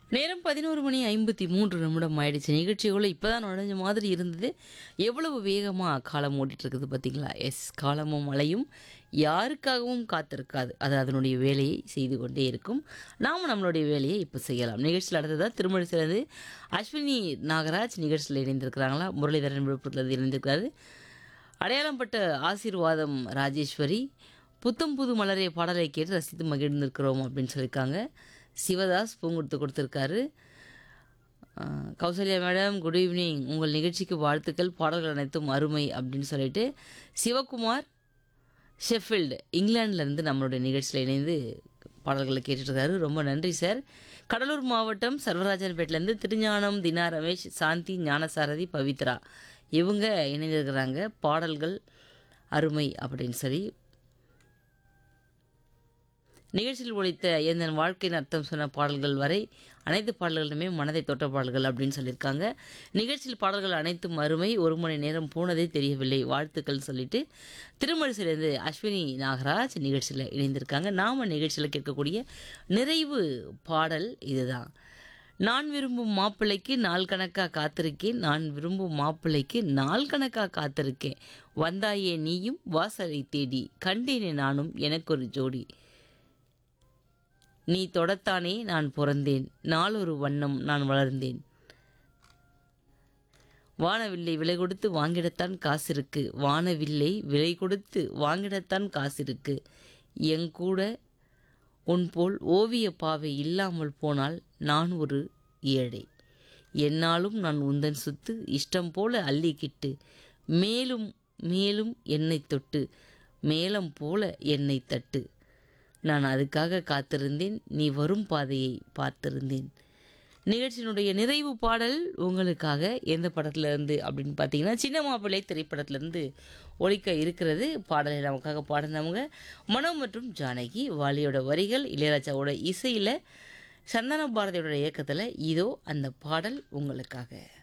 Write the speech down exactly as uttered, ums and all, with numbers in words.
நேரம் பதினொரு மணி ஐம்பத்தி மூன்று நிமிடம் ஆயிடுச்சு. நிகழ்ச்சிக்குள்ள இப்பதான் நுழைஞ்ச மாதிரி இருந்தது. எவ்வளவு வேகமா காலம் ஓடிட்டு இருக்குது பார்த்தீங்களா? எஸ், காலமும் மழையும் யாருக்காகவும் காத்திருக்காது. அது அதனுடைய வேலையை செய்து கொண்டே இருக்கும். நாம நம்மளுடைய வேலையை இப்போ செய்யலாம். நிகழ்ச்சியில் அடுத்ததா திருமழிசையிலிருந்து அஸ்வினி நாகராஜ் நிகழ்ச்சியில் இணைந்திருக்கிறாங்களா? முரளிதரன் விழுப்புரத்தில் இணைந்திருக்கிறாரு. அடையாளம் பட்ட ஆசீர்வாதம் ராஜேஸ்வரி புத்தம் புது மலரே பாடலை கேட்டு ரசித்து மகிழ்ந்திருக்கிறோம் அப்படின்னு சொல்லியிருக்காங்க. சிவதாஸ் பூங்குடுத்து கொடுத்துருக்காரு. அஹ், கௌசல்யா மேடம் குட் ஈவினிங், உங்கள் நிகழ்ச்சிக்கு வாழ்த்துக்கள், பாடல்கள் அனைத்தும் அருமை அப்படின்னு சொல்லிட்டு சிவகுமார் ஷெஃபீல்டு இங்கிலாந்துலேருந்து நம்மளுடைய நிகழ்ச்சியில் இணைந்து பாடல்களை கேட்டுட்ருக்காரு. ரொம்ப நன்றி சார். கடலூர் மாவட்டம் சர்வராஜன்பேட்டிலேருந்து திருஞானம், தினா, ரமேஷ், சாந்தி, ஞானசாரதி, பவித்ரா இவங்க இணைந்திருக்கிறாங்க. பாடல்கள் அருமை அப்படின்னு சொல்லி நிகழ்ச்சியில் ஒழித்த எந்தன் வாழ்க்கையின் அர்த்தம் சொன்ன பாடல்கள் வரை அனைத்து பாடல்களுமே மனதை தொட்ட பாடல்கள் அப்படின்னு சொல்லியிருக்காங்க. நிகழ்ச்சியில் பாடல்கள் அனைத்தும் அருமை, ஒரு மணி நேரம் போனதே தெரியவில்லை, வாழ்த்துக்கள் சொல்லிட்டு திருமழிசையிலேருந்து அஸ்வினி நாகராஜ் நிகழ்ச்சியில் இணைந்திருக்காங்க. நாம் நிகழ்ச்சியில் கேட்கக்கூடிய நிறைவு பாடல் இதுதான். நான் விரும்பும் மாப்பிள்ளைக்கு நாள் கணக்காக காத்திருக்கேன், நான் விரும்பும் மாப்பிள்ளைக்கு நாள் கணக்காக காத்திருக்கேன், வந்தாயே நீயும் வாசலை தேடி, கண்டேனே நானும் எனக்கொரு ஜோடி, நீ தொடத்தானே நான் பிறந்தேன், நாளொரு வண்ணம் நான் வளர்ந்தேன், வானவில்லை விலை கொடுத்து வாங்கிடத்தான் காசு இருக்கு, வானவில்லை விலை கொடுத்து வாங்கிடத்தான் காசு இருக்கு, எங்கூட உன் போல் ஓவிய பாவை இல்லாமல் போனால் நான் ஒரு ஏழை, என்னாலும் நான் உந்தன் சுத்து இஷ்டம் போல அள்ளிக்கிட்டு, மேலும் மேலும் என்னை தொட்டு, மேலம் போல என்னை தட்டு, நான் அதுக்காக காத்திருந்தேன், நீ வரும் பாதையை பார்த்திருந்தேன். நிகழ்ச்சியினுடைய நிறைவு பாடல் உங்களுக்காக எந்த படத்துலேருந்து அப்படின்னு பார்த்தீங்கன்னா சின்ன மாப்பிள்ளை திரைப்படத்திலேருந்து ஒலிக்க இருக்கிறது. பாடலை நமக்காக பாடினவங்க மனோ மற்றும் ஜானகி. வாலியோட வரிகள், இளையராஜாவோட இசையில், சந்தன பாரதியோட இயக்கத்தில் இதோ அந்த பாடல் உங்களுக்காக.